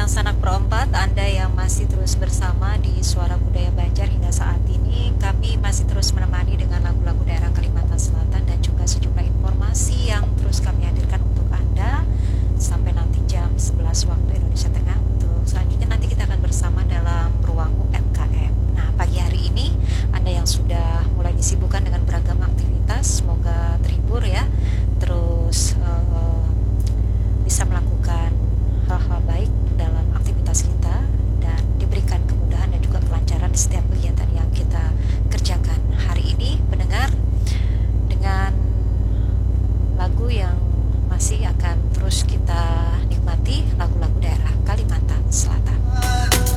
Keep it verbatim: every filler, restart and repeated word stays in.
yang sanak berempat, Anda yang masih terus bersama di Suara Budaya Banjar hingga saat ini. Kami masih terus menemani dengan lagu-lagu daerah Kalimantan Selatan dan juga sejumlah informasi yang terus kami hadirkan